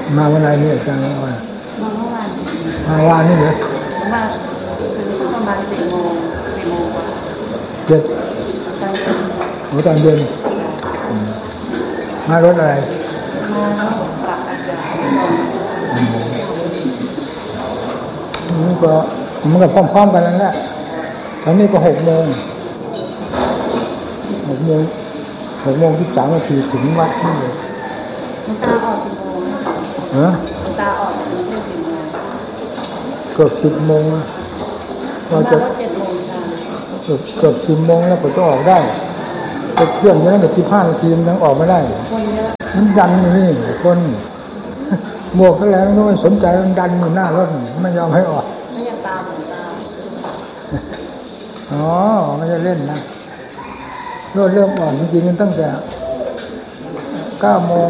มาวันไหนเนี่ยจังมาเมื่อวานมาวันนี่เหรอมาถึงประมาณ4 โมงกว่าเจ็ดโอ้ตอนเย็นมารถอะไรมาแล้วกลับอาจารย์มันก็พร้อมๆกันนั่นแหละตอนนี้ก็6 โมงที่3 นาทีถึงวัดนี่เลยตาออกกี่โมงตาออกถึงกี่โมงเกือบ10 โมงเราจะ 7 โมงเช้าเกือบ10 โมงแล้วก็จะออกได้ไปเครื่องยังไม่15 นาทียังออกไม่ได้คนเยอะมันดันอยู่นี่คนบวกกันแล้วไม่สนใจมันดันอยู่หน้ารถไม่ยอมให้ออกไม่อยากตามเหมือนตาอ๋อไม่จะเล่นนะรถเริ่มอ่อนจริงๆกันตั้งแต่9 โมง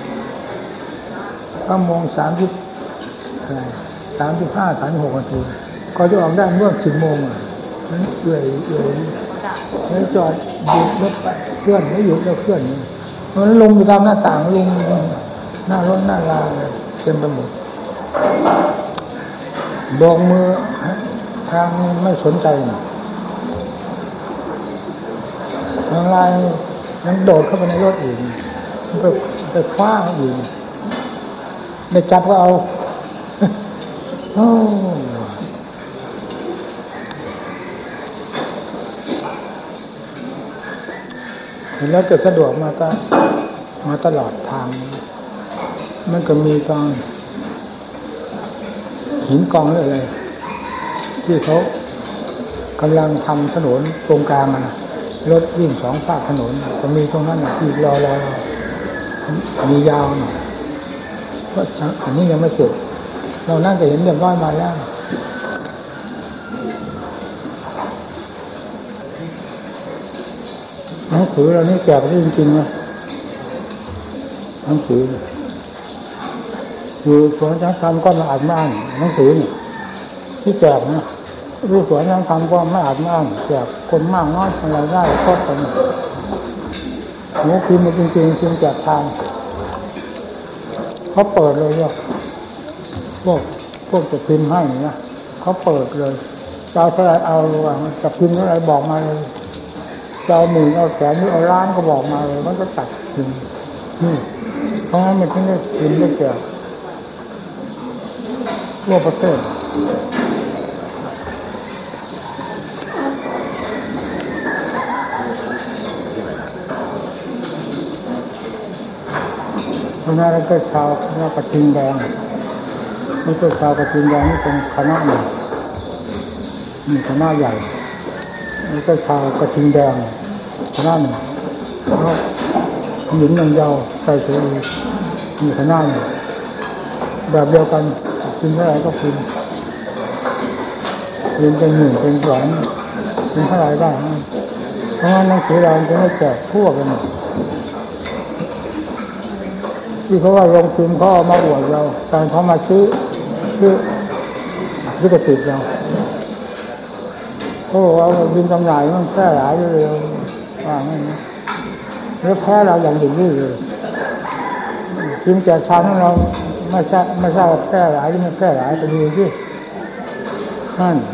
35 36 นาทีก็จะออกได้เมื่อ10 โมงนั้นเอื่อยแล้วจอดหยุดรถไปเคลื่อนไม่หยุดแล้วเคลื่อนมันลงอยู่ตามหน้าต่างลงหน้ารถหน้าลาเต็มไปหมดโบกมือทางไม่สนใจทางลายยังโดดเข้าไปในรถอีกไปคว้าอีกไม่จับก็เอาโอ้แล้วจะสะดวกมาตลอดทางมันก็มีกองหินกองอะไรที่เขากำลังทำถนนตรงกลางนะรถวิ่ง2 ฝากถนนก็มีตรงนั้นที่รอมียาวหน่อยเพราะอันนี้ยังไม่เสร็จเรานั่งจะเห็นเรียบร้อยมาแล้วหนังสือเรานี่แจกได้จริงๆนะหนังสือคือสวนยังทำก็มาอ่านไม่อ่านหนังสือที่แจกนะรู้สวนยังทำก็ไม่อ่านไม่อ่านแจกคนมากน้อยอะไรได้ก็ตรงนี้พิมพ์จริงๆพิมพ์แจกทางเขาเปิดเลยว่าพวกจะพิมพ์ให้นะเขาเปิดเลยจะเอาเท่าไรเอาว่าจะพิมพ์เท่าไรบอกมาเลยจะเอา10,000เอา100,000หรือเอา1,000,000ก็บอกมาเลยมันก็ตัดพิมพ์เพราะงั้นมันถึงได้พิมพ์ได้แจกทั่วประเทศวันนั้นเราก็ชาวกระทิงแดงนี่ก็ชาวกระทิงแดงนี่เป็นคณะหนึ่งนี่คณะใหญ่นี่ก็ชาวกระทิงแดงคณะหนึ่งแล้วหญิงนางยาวใส่ชุดมีคณะหนึ่งแบบเดียวกันพิมพ์เท่าไหร่ก็พิมพ์เป็น1เป็น2เป็นเท่าไหร่ได้เพราะงั้นหนังสือเราจะไม่แจกทั่วกันที่เขาว่าลงพิมพ์เขาเอามาอวดเราการเขามาซื้อกระติกเราโอ้เอาพิมพ์จำหน่ายมันแพร่หลายเร็วว่างั้นแล้วแพ้เราอย่างดิ่งนี่เลยพิมพ์แจกทานของเราไม่ทราบแพร่หลายหรือไม่แพร่หลายไปดูที่นั่น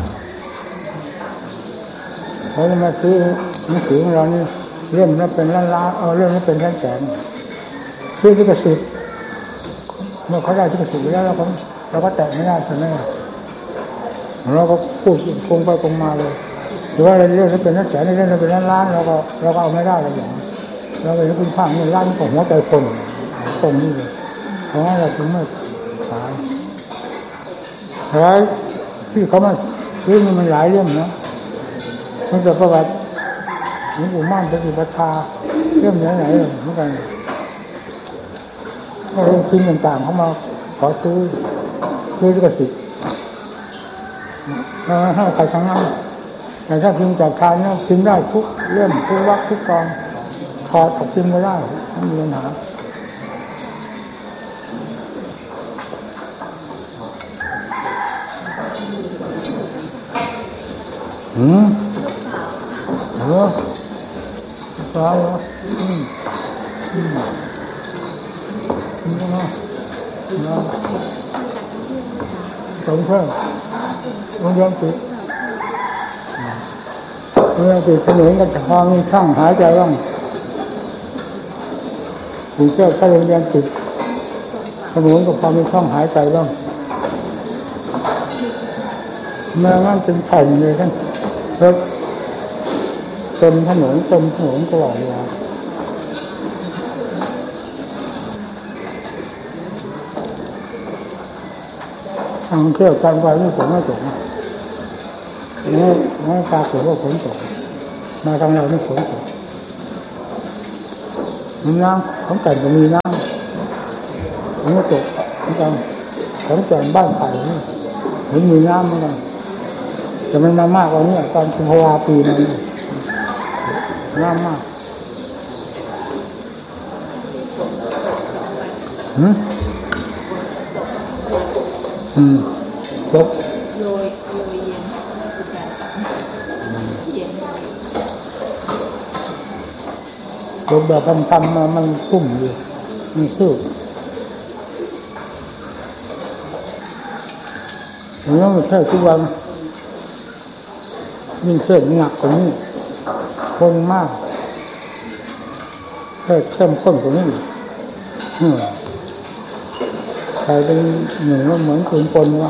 เขาจะมาซื้อหนังสือของเรานี่เล่มนั้นเป็นล้านเล่มนั้นเป็นแสนซื้อที่กระสิบเมื่อเขาได้ที่กระสิบแล้วเราก็แตะไม่ได้ใช่ไหมเราก็พูดคงไปคงมาเลยหรือว่าเรื่องนั้นเป็นแสนเรื่องนั้นเป็นล้านเราก็เอาไม่ได้เลยอย่างเราไปให้คุณฟังเนี่ยล้านของหัวใจคนตรงนี้เลยเพราะงั้นเราถึงไม่ขายแล้วที่เขามาซื้อมันหลายเรื่องนะมันจะประวัติหลวงปู่มั่นปฏิปทาเรื่องไหนเหมือนกันก็เรื่องพิมพ์ต่างๆเขามาขอซื้อลิขสิทธิ์ให้ใครทั้งนั้นแต่ถ้าพิมพ์จากทานเนี่ยพิมพ์ได้ทุกเรื่องทุกวรรคทุกกองถอดออกพิมพ์ไม่ได้ไม่มีปัญหาฟ้าเหรอสมเพิ่มวงจรปิดวงจรปิดถนนก็พอมีช่องหายใจบ้างถึงเชื่อถ้าวงจรปิดถนนก็พอมีช่องหายใจบ้างเมื่อมันเป็นแผ่นเลยท่านรถเต็มถนนตลอดเวลาทางเที่ยวการไปนี่ฝนไม่ตกนะไม่ตาเกิดว่าฝนตกมาทางเราไม่ฝนตกมีน้ำของแก่นก็มีน้ำฝนไม่ตกของแก่นบ้านไผ่นี่เห็นมีน้ำเหมือนกันแต่มันมามากกว่านี้ตอนกุมภาปีนั้นน้ำมากตกโรยเย็นตกแบบทำมามันซุ่มอยู่มันซื่ออย่างนี้มันแค่ทุกวันยิ่งเส้นหนักกว่านี้คนมากแค่เข้มข้นกว่านี้ใครเป็นหนึ่งก็เหมือนปืนปนว่า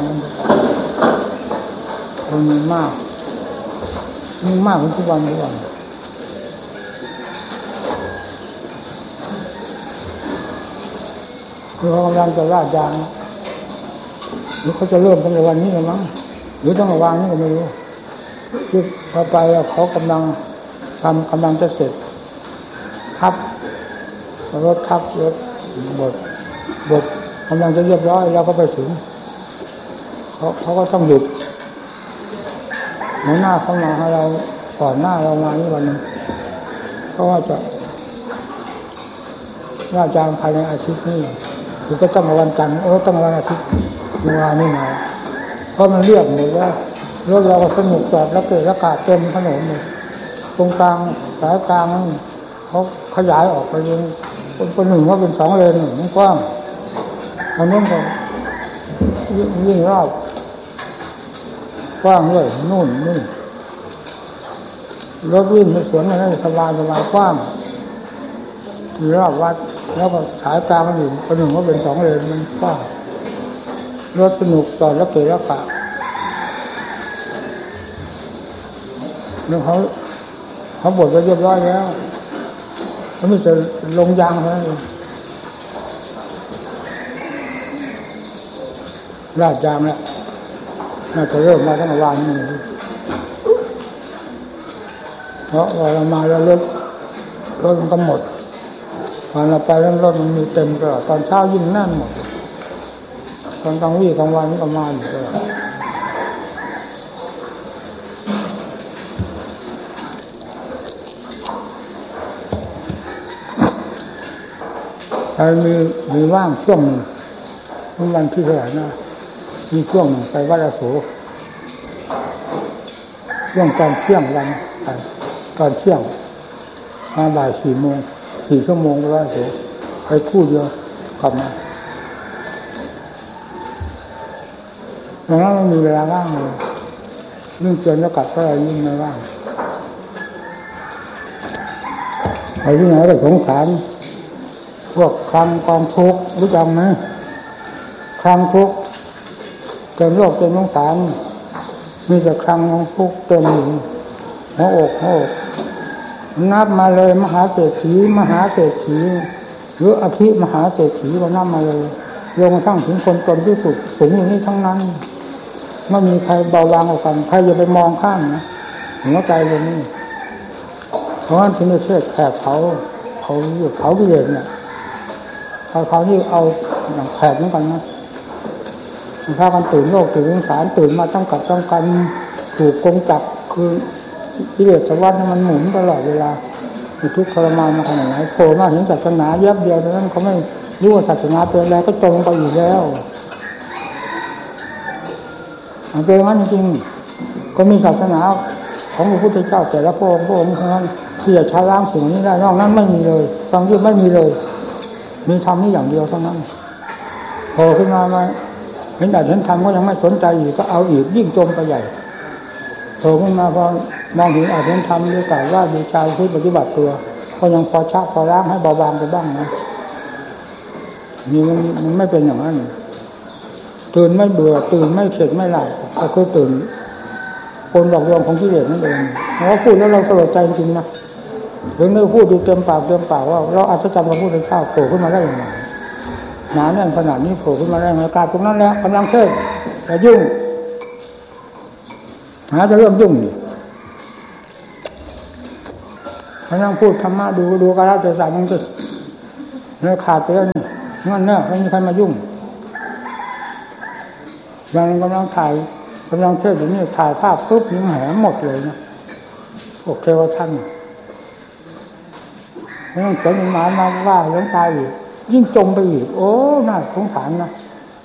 คนมันมากยิ่งมากขึ้นทุกวันคือเขากำลังจะลาดยางหรือเขาจะเริ่มตั้งแต่วันนี้เลยมั้งหรือตั้งแต่วันนี้ก็ไม่รู้ที่พอไปเขากำลังจะเสร็จทับรถทับรถบดกำลังจะเรียบร้อยเราก็ไปถึงเขาก็ต้องหยุดหัวหน้าเขามาให้เราก่อนหน้าเรามานี่วันนึงเพราะว่าจะว่าจางภายในอาทิตย์นี้คือก็ต้องมาวันจันทร์ต้องมาวันอาทิตย์เมื่อวานนี่มาเพราะมันเรียบหมดแล้วรถเราก็สนุกจอดแล้วเกิดอากาศเต็มถนนเลยตรงกลางสายกลางเขาขยายออกไปยังคนหนึ่งว่าเป็น2 เลนมันกว้างทางนู้นก็วิ่งรอบกว้างเลยนู่นนี่รถวิ่งในสวนอะไรสบายกว้างมีรอบวัดแล้วก็สายกลางมันอยู่คนหนึ่งว่าเป็น2 เลนมันกว้างรถสนุกจอดแล้วเกิดอากาศแล้วเขาบดไว้เรียบร้อยแล้วเขาไม่จะลงยางเท่านั้นลาดยางแล้วน่าจะเริ่มมาตั้งแต่วันนี้เพราะเรามาแล้วรถมันก็หมดตอนเราไปแล้วรถมันมีเต็มตลอดตอนเช้ายิ่งแน่นหมดตอนกลางวันก็มาอยู่ตลอดมีว่างช่วงหนึ่งวันที่เท่าไหร่นะมีช่วงหนึ่งไปวัดอโศกช่วงตอนเที่ยงวันตอนเที่ยงมาบ่าย4 โมง4 ชั่วโมงไปวัดอโศกไปคู่เดียวกลับมาดังนั้นมันมีเวลาว่างเลยเรื่องเกินแล้วกลับก็อะไรยิ่งไม่ว่างไปที่ไหนก็สงสารพวกคลังกองทุกข์รู้จักไหมคลังทุกข์เต็มโลกเต็มสงสารมีแต่คลังของทุกข์เต็มหัวอกนับมาเลยมหาเศรษฐีหรืออภิมหาเศรษฐีก็นับมาเลยรวมทั้งถึงคนจนที่สุดสูงอย่างนี้ทั้งนั้นไม่มีใครเบาบางกว่ากันใครอย่าไปมองข้ามนะหัวใจตรงนี้เพราะฉะนั้นถึงจะเชื่อแขกเขาที่เด่นเนี่ยเขาที่เอาอย่างแขกเหมือนกันนะถ้ากันตื่นโลกตื่นสงสารตื่นมาต้องกันถูกกงจับคือกิเลสวัฏมันหมุนตลอดเวลาทุกข์ทรมานมาขนาดไหนโผล่มาเห็นศาสนาแยบเดียวเท่านั้นเขาไม่รู้ว่าศาสนาเป็นอะไรก็จมไปอีกแล้วเป็นอย่างนั้นจริงก็มีศาสนาของพระพุทธเจ้าแต่ละพระองค์เท่านั้นที่จะชาล้างสิ่งนี้ได้นอกนั้นไม่มีเลยฟังยิ่งไม่มีเลยมีธรรมนี่อย่างเดียวเท่านั้นโผล่ขึ้นมาเห็นแต่ฉันทำก็ยังไม่สนใจอีกก็เอาอีกยิ่งจมไปใหญ่โผล่ขึ้นมาพอมองเห็นอาจจะทำด้วยการว่าดีชายที่ปฏิบัติตัวก็ยังพอชักพอล้างให้เบาบางไปบ้างนะนี่มันไม่เป็นอย่างนั้นตื่นไม่เบื่อตื่นไม่เข็ดไม่หลับก็คือตื่นคนหลอกลวงของกิเลสนั่นเองเพราะพูดแล้วเราสลดใจจริงนะถึงได้พูดดูเต็มปากว่าเราอัศจรรย์พระพุทธเจ้าโผล่ขึ้นมาได้อย่างไรหนาแน่นขนาดนี้โผล่ขึ้นมาได้ไงกาตรงนั้นแล้วกำลังเทศแต่ยุ่งหาจะเริ่มยุ่งกำลังพูดธรรมะดูกาลเทศะมันจะเนื้อขาดไปแล้วนี่งั้นเนี่ยไม่มีใครมายุ่งยังกำลังถ่ายกำลังเทศอยู่นี่ถ่ายภาพปุ๊บนี่แหมหมดเลยนะพวกเทวทันไม่ต้องเขียนหมายมาว่าหลวงตาอีกยิ่งจมไปอีกโอ้น่าสงสารนะ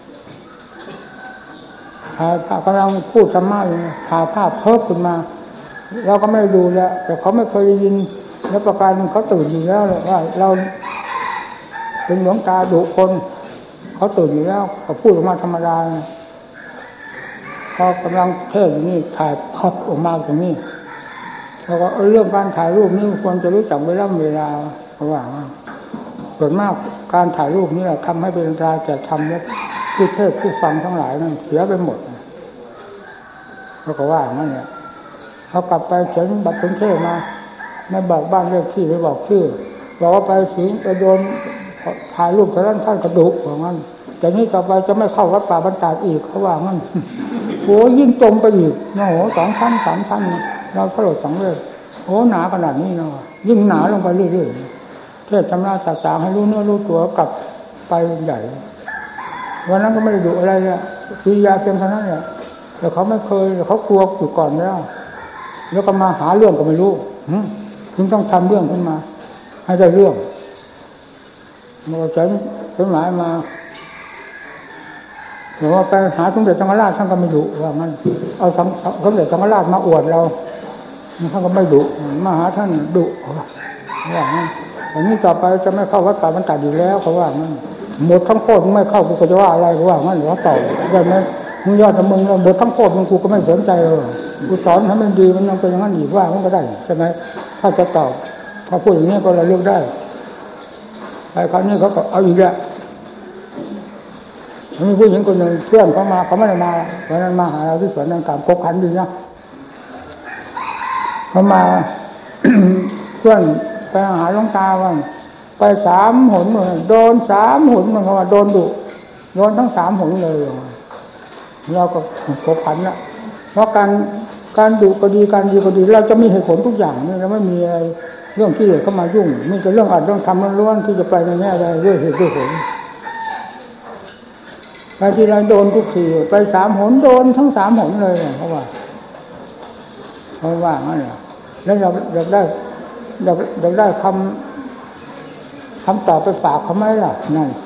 กำลังพูดธรรมะอยู่ถ่ายภาพเพิ่มขึ้นมาเราก็ไม่ดูแล้วแต่เขาไม่เคยได้ยินแล้วประการนึงเขาตื่นอยู่แล้วเลยว่าเราเป็นหลวงตาดุคนเขาตื่นอยู่แล้วเขาพูดออกมาธรรมดาพอกำลังเทศอยู่นี่ถ่ายภาพออกมาตรงนี้แล้วก็เรื่องการถ่ายรูปนี่ควรจะรู้จักเวลาเพราะว่าส่วนมากการถ่ายรูปนี่แหละทำให้เป็นอันตรายแก่ธรรมและผู้เทศผู้ฟังทั้งหลายนั่นเสียไปหมดเขาก็ว่านั่นแหละเขากลับไปเขียนบัตรคนเทศมาไม่บอกบ้านเลขที่ไม่บอกชื่อบอกว่าไปสิงไปโดนถ่ายรูปท่านกระดุกว่างั้นจากนี้ต่อไปจะไม่เข้าวัดป่าบรรดาอีกเขาว่างั้นโอ้ยิ่งจมไปอีกโอ้โห2 ชั้น 3 ชั้นเราสลดสังเวชโอ้หนาขนาดนี้เนาะยิ่งหนาลงไปเรื่อยๆเทศธรรมะศาสนาให้รู้เนื้อรู้ตัวกลับไปใหญ่วันนั้นก็ไม่ได้ดุอะไรเนี่ยกิริยาเพียงเท่านั้นเนี่ยแต่เขาไม่เคยเขากลัวอยู่ก่อนแล้วก็มาหาเรื่องก็ไม่รู้ถึงต้องทำเรื่องขึ้นมาให้ได้เรื่องมาใช้จดหมายมาแต่ว่าไปหาสมเด็จสังฆราชท่านก็ไม่ดุว่างั้นเอาสมเด็จสังฆราชมาอวดเราท่านก็ไม่ดุมาหาท่านดุว่างั้นอันนี้ต่อไปจะไม่เข้าวัดป่าบรรดาอยู่แล้วเขาว่างั้นหมดทั้งโคตรไม่เข้ากูก็จะว่าอะไรเขาว่างั้นหรือว่าต่อได้ไหมมึงยอดแต่มึงหมดทั้งโคตรมึงกูก็ไม่สนใจกูสอนให้มันดีมันยังเป็นอย่างนั้นอีกว่ามันก็ได้ใช่ไหมถ้าจะตอบถ้าพูดอย่างนี้ก็เราเลือกได้ไอ้คราวนี้เขาก็เอาอีกแล้วมีผู้หญิงคนหนึ่งเพื่อนเขามาเขาไม่ได้มาวันนั้นมาหาเราที่สวนนางกามกบขันดีนะเขามา เพื่อนไปหาหลวงตาว่าไป3 หนเลยโดน3 หนมันเขาว่าโดนดุโดนทั้ง3 หนเลยเราก็กบขันละเพราะการดุก็ดีการดีก็ดีเราจะมีเหตุผลทุกอย่างนี่เราไม่มีอะไรเรื่องที่เหลือเข้ามายุ่งมีแต่เรื่องอัดเรื่องทำล้วนๆที่จะไปในแง่ใดด้วยเหตุด้วยผลไปที่ไรโดนทุกทีไป3 หนโดนทั้ง3 หนเลยเพราะว่างั้นแหละแล้วอยากได้คำตอบไปฝากเขาไหมล่ะนั่น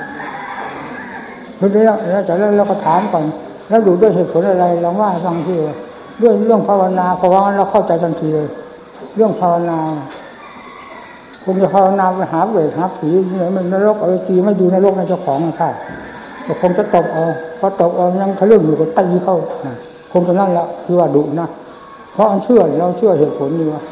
ทีนี้แล้วจากนั้นเราก็ถามก่อนแล้วดูด้วยเหตุผลอะไรลองว่าฟังทีด้วยเรื่องภาวนาเพราะว่าเราเข้าใจทันทีเลยเรื่องภาวนาคงจะภาวนาไปหาเวทหาผีเนี่ยมันนรกผีไม่ดูนรกในเจ้าของค่ะแต่คงจะตกเอาพอตกเอายังทะลึ่งอยู่ก็ตีเข้าคงจะนั่นละคือว่าดุนะเพราะเชื่อเราเชื่อเหตุผลนี่ว่า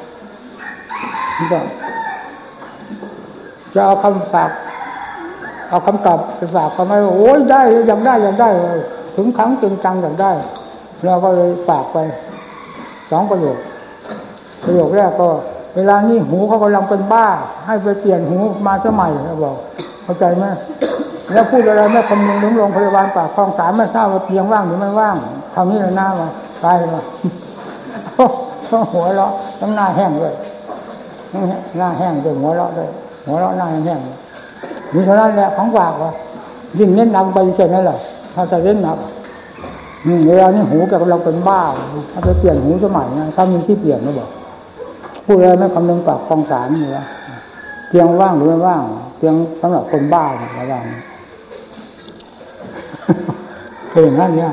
จะเอาคำฝากเอาคำตอบไปฝากเขาไหมโอ้ยได้อยากได้ถึงครั้งจริงจังอยากได้เราก็เลยฝากไป2 ประโยคแรกก็เวลานี้หูเขากำลังเป็นบ้าให้ไปเปลี่ยนหูมาสมัยเขาบอกเข้าใจไหมแล้วพูดอะไรแม่คำนึงถึงโรงพยาบาลปากคลอง3ไม่ทราบว่าเตียงว่างหรือไม่ว่างทำนี้เลยหน้ามาตายมาหัวเราะทั้งหน้าแห้งด้วยหน้าแห้งด้วยหัวเราะด้วยหัวเราะหน้าแห้งมีเท่านั้นแหละของฝากว่ายิ่งเน้นหนักไปเช่นนั้นแหละถ้าจะเน้นหนักเวลานี้หูแกกำลังเป็นบ้าถ้าไปเปลี่ยนหูสมัยนะถ้ามีที่เปลี่ยนนะบอกพูดอะไรแม่คำนึงปากคลอง3นี่วะเตียงว่างหรือไม่ว่างเตียงสำหรับคนบ้าอะไรอย่างนี้เคยอย่างนั้นเนี่ย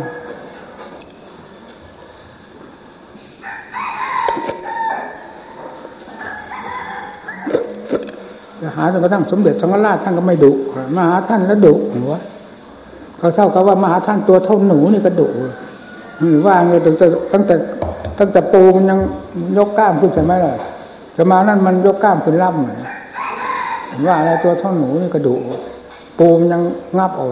หาจนกระทั่งสมเด็จสังฆราชท่านก็ไม่ดุมาหาท่านแล้วดุหัวเขาเท่ากับว่ามหาท่านตัวเท่าหนูนี่กระดุว่าไงตั้งแต่ปูมันยังยกกล้ามขึ้นใช่ไหมล่ะจะมานั่นมันยกกล้ามขึ้นล่ำว่าอะไรตัวเท่าหนูนี่กระดุปูมันยังงับเอา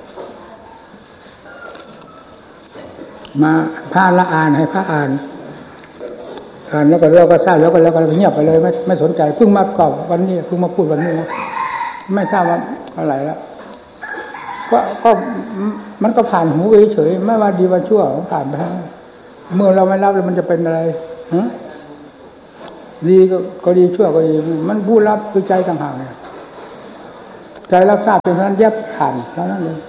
มาพระละอ่านให้พระอ่านแล้วก็เราก็ทราบแล้วก็เงียบไปเลยไม่สนใจเพิ่งมากรอบวันนี้เพิ่งมาพูดวันนี้นะไม่ทราบว่าอะไรแล้วก็มันก็ผ่านหูเฉยไม่ว่าดีว่าชั่วผ่านไปเมื่อเราไม่รับแล้วมันจะเป็นอะไรดีก็ดีชั่วก็ดีมันผู้รับคือใจต่างหากเนี่ยใจรับทราบเป็นนั้นแยบผ่านเท่านั้นเลย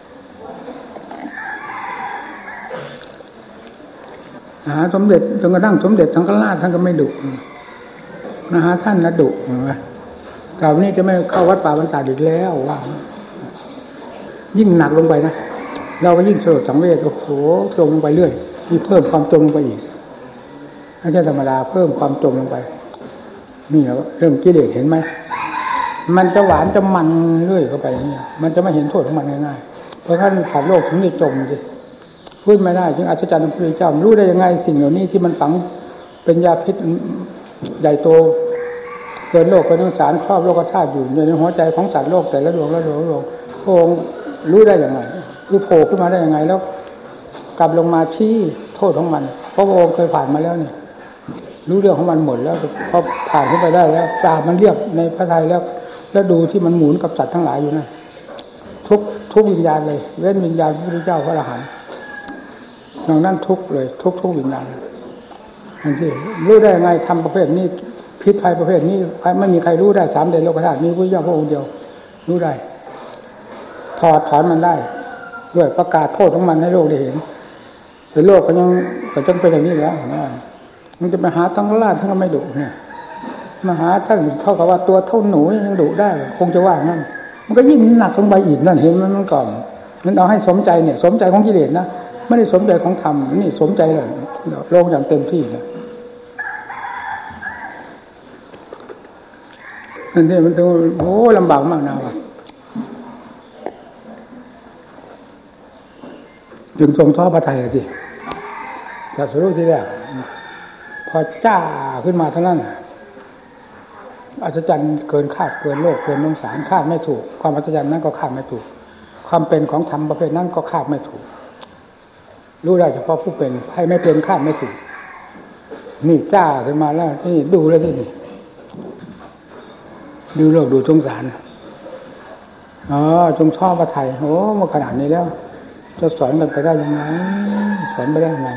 สมเด็จจนกระทั่งสมเด็จสังฆราชท่านก็ไม่ดุท่านนะดุคราวนี้จะไม่เข้าวัดป่าบรรดาอีกแล้วว่ายิ่งหนักลงไปนะเราก็ยิ่งสลดสังเวชโอ้โหจมลงไปเรื่อยมีเพิ่มความจมลงไปอีกไม่ใช่ธรรมดาเพิ่มความจมลงไปนี่เรื่องกิเลสเห็นไหมมันจะหวานจะมันเรื่อยเข้าไปเนี่ยมันจะไม่เห็นโทษของมันง่ายๆเพราะท่านผ่านโลกถึงได้จมสิพูดไม่ได้จึงอัศจรรย์พระพุทธเจ้ารู้ได้ยังไงสิ่งเหล่านี้ที่มันฝังเป็นยาพิษใหญ่โตเกินโลกเกินสงสารครอบโลกธาตุอยู่ในหัวใจของสัตว์โลกแต่ละดวงพระองค์รู้ได้อย่างไรคือโผล่ขึ้นมาได้ยังไงแล้วกลับลงมาชี้โทษของมันเพราะพระองค์เคยผ่านมาแล้วนี่รู้เรื่องของมันหมดแล้วพอผ่านขึ้นไปได้แล้วปราบมันเรียบในพระทัยแล้วดูที่มันหมุนกับสัตว์ทั้งหลายอยู่นั่นทุกวิญญาณเลยเว้นวิญญาณพระพุทธเจ้าพระอรหันต์นอกนั้นทุกเลยทุกวิญญาณนั่นสิรู้ได้ยังไงทำประเภทนี้พิษภัยประเภทนี้ไม่มีใครรู้ได้สามเดชโลกธาตุมีพระพุทธเจ้าพระองค์เดียวรู้ได้ถอดถอนมันได้ด้วยประกาศโทษของมันให้โลกได้เห็นแต่โลกก็ยังเป็นอย่างนี้แล้วมันจะไปหาตั้งล่าทั้งก็ไม่ดุเนี่ยมาหาท่านเท่ากับว่าตัวเท่าหนูยังดุได้คงจะว่างั้นมันก็ยิ่งหนักลงไปอีกนั่นเห็นมันก่อนมันเอาให้สมใจเนี่ยสมใจของกิเลสนะไม่ได้สมใจของธรรมนี่สมใจเลยลงอย่างเต็มที่เลยนั่นนี่มันโอ้ลำบากมากนะว่ะจึงทรงท้อพระทัยสิแต่สรุปที่แรกพอจ้าขึ้นมาเท่านั้นอัศจรรย์เกินคาดเกินโลกเกินสงสารคาดไม่ถูกความอัศจรรย์นั้นก็คาดไม่ถูกความเป็นของธรรมประเภทนั้นก็คาดไม่ถูกรู้ได้เฉพาะผู้เป็นให้ไม่เป็นคาดไม่ถูกนี่จ้าขึ้นมาแล้วนี่ดูเลยที่นี่ดูโลกดูสงสารจงชอบพระทัยโอ้มาขนาดนี้แล้วจะสอนกันไปได้ยังไงสอนไปได้ยังไง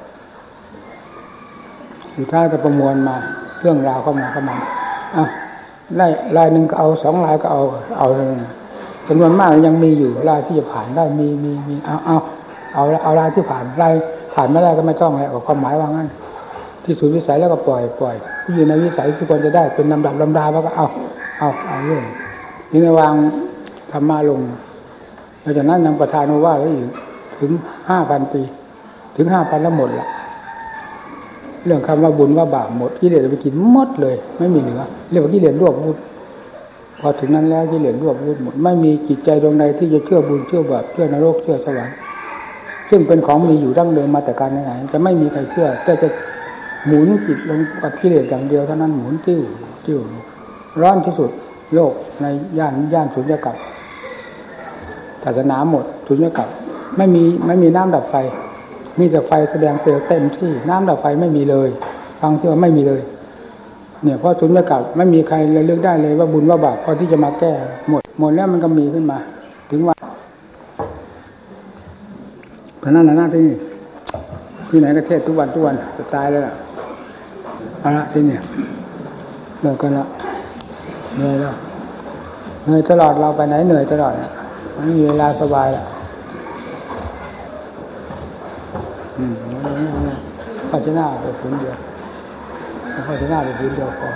อยู่ท้ายก็ประมวลมาเรื่องราวเข้ามาได้ลายหนึ่งก็เอาสองลายก็เอาจำนวนมากยังมีอยู่ลายที่จะผ่านได้มีเอาลายที่ผ่านลายผ่านไม่ได้ก็ไม่ต้องแล้วความหมายว่างั้นที่สุดวิสัยแล้วก็ปล่อยที่อยู่ในวิสัยที่ควรจะได้เป็นลำดับลำดาแล้วก็เอาเรื่องนี่ในวางธรรมะลงหลังจากนั้นยังประทานโอวาทไว้อีกถึง 5,000 ปีถึง 5,000 แล้วหมดละเรื่องคำว่าบุญว่าบาปหมดกิเลสไปกินหมดเลยไม่มีเหลือเรียกว่ากิเลสรวบวุฒพอถึงนั้นแล้วกิเลสรวบวุฒหมดไม่มีจิตใจดวงใดที่จะเชื่อบุญเชื่อบาปเชื่อนรกเชื่อสวรรค์ซึ่งเป็นของมีอยู่ดั้งเดิมมาแต่การไหนจะไม่มีใครเชื่อแต่จะหมุนจิตลงกับกิเลสอย่างเดียวเท่านั้นหมุนติ้วร้อนที่สุดโลกในย่านสุญญากาศศาสนาหมดสุญญากาศไม่มีน้ำดับไฟมีแต่ไฟแสดงเปลวเต็มที่น้ำดับไฟไม่มีเลยฟังที่ว่าไม่มีเลยเนี่ยเพราะสุญญากาศไม่มีใครระลึกได้เลยว่าบุญว่าบาปพอที่จะมาแก้หมดแล้วมันก็มีขึ้นมาถึงว่าเพราะนั้นหน้าที่ไหนก็เทศทุกวันจะตายแล้วล่ะเอาละที่เนี่ยเลิกกันละเหนื่อยแล้วเหนื่อยตลอดเราไปไหนเหนื่อยตลอดไม่มีเวลาสบายละข้าจะหน้าไปพื้นเดียวข้าจะหน้าไปพื้นเดียวพอ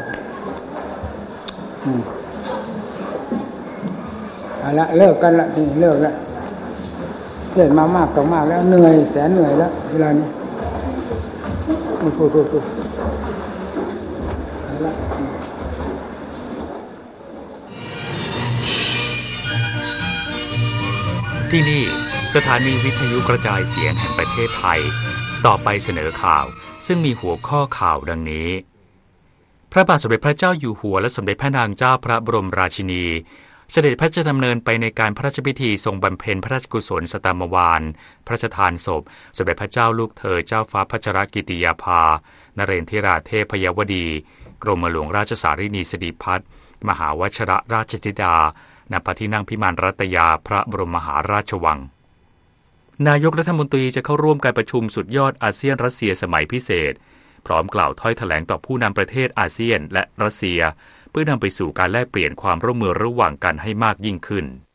เอาละเลิกกันละนี่เลิกละเล่นมามากต่อมากแล้วเหนื่อยแสนเหนื่อยแล้วเวลานี้พูดที่นี่สถานีวิทยุกระจายเสียงแห่งประเทศไทยต่อไปเสนอข่าวซึ่งมีหัวข้อข่าวดังนี้พระบาทสมเด็จพระเจ้าอยู่หัวและสมเด็จพระนางเจ้าพระบรมราชินีเสด็จพระราชดำเนินไปในการพระราชพิธีทรงบำเพ็ญพระราชกุศลสตามวาลพระราชทานศพสมเด็จพระเจ้าลูกเธอเจ้าฟ้าพัชรกิติยาภานเรนทิราเทพยวดีกรมหลวงราชสารินีสิริพัฒน์มหาวชรราชธิดาณพระที่นั่งพิมานรัตยาพระบรมมหาราชวังนายกรัฐมนตรีจะเข้าร่วมการประชุมสุดยอดอาเซียนรัสเซียสมัยพิเศษพร้อมกล่าวถ้อยแถลงต่อผู้นำประเทศอาเซียนและรัสเซียเพื่อนำไปสู่การแลกเปลี่ยนความร่วมมือระหว่างกันให้มากยิ่งขึ้น